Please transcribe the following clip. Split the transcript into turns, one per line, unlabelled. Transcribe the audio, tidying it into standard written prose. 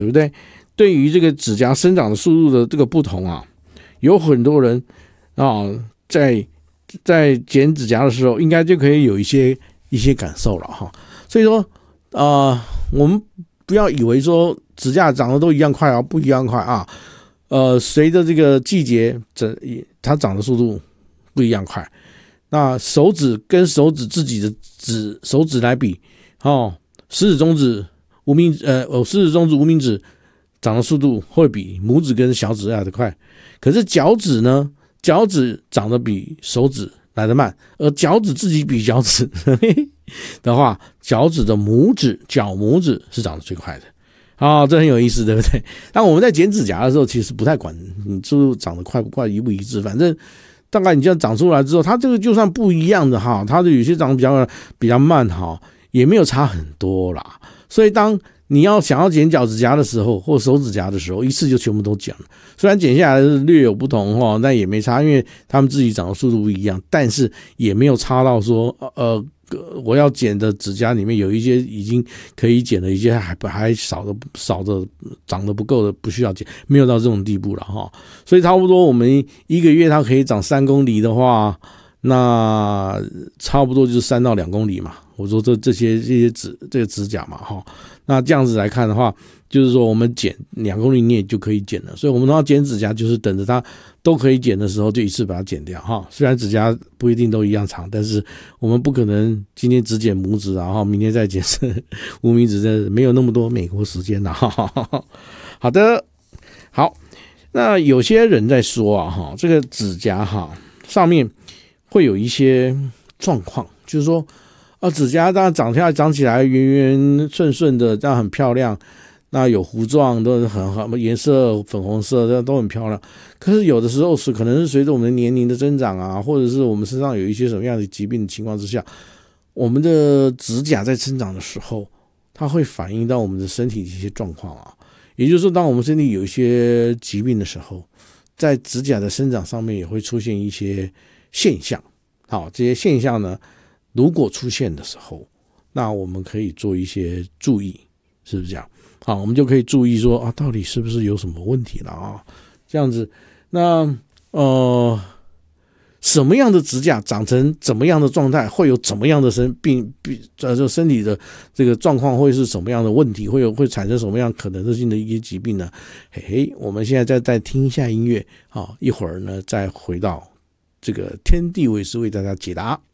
对不对？对于这个指甲生长的速度的这个不同啊，有很多人啊，在剪指甲的时候，应该就可以有一些感受了哈。所以说我们不要以为说指甲长得都一样快啊，不一样快啊。随着这个季节，它长的速度不一样快。那手指跟手指自己的手指来比，食指、中指、食指、中指、无名指长的速度会比拇指跟小指来得快。可是脚趾呢？脚趾长得比手指来得慢，而脚趾自己比脚趾的话，脚趾的脚拇指是长得最快的。这很有意思，对不对？但我们在剪指甲的时候，其实不太管你是不是长得快不快、一不一致，反正大概你这样长出来之后，它这个就算不一样的哈，它的有些长得比较慢哈，也没有差很多啦。所以当你想要剪脚趾甲的时候，或手指甲的时候，一次就全部都剪了。虽然剪下来是略有不同但也没差，因为他们自己长的速度不一样，但是也没有差到说我要剪的指甲里面有一些已经可以剪的，一些还少的长得不够的不需要剪，没有到这种地步了哈。所以差不多我们一个月它可以长3公里的话，那差不多就是3到2公里嘛。我说这些这个指甲嘛哈，那这样子来看的话，就是说我们剪2公里你也就可以剪了。所以我们要剪指甲，就是等着它都可以剪的时候就一次把它剪掉哈。虽然指甲不一定都一样长，但是我们不可能今天只剪拇指，然后明天再剪无名指，没有那么多美国时间的哈。好的，好，那有些人在说这个指甲上面会有一些状况，就是说指甲当然长起来圆圆顺顺的，这样很漂亮。那有糊状都很好，颜色粉红色这都很漂亮。可是有的时候可能是随着我们年龄的增长啊，或者是我们身上有一些什么样的疾病的情况之下，我们的指甲在生长的时候，它会反映到我们的身体的一些状况啊。也就是说，当我们身体有一些疾病的时候，在指甲的生长上面也会出现一些现象。好，这些现象呢，如果出现的时候，那我们可以做一些注意，是不是这样？好，我们就可以注意说到底是不是有什么问题了这样子。那什么样的指甲长成怎么样的状态，会有怎么样的身体的这个状况会是什么样的问题，会产生什么样可能性的一些疾病呢？我们现在再听一下音乐一会儿呢再回到这个天地为师为大家解答。